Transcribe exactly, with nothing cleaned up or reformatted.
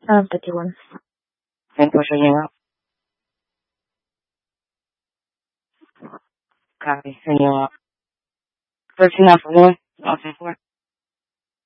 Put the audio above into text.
seven fifty-one. And push your up. Copy. Send you up. thirteen out for one. I'll say four.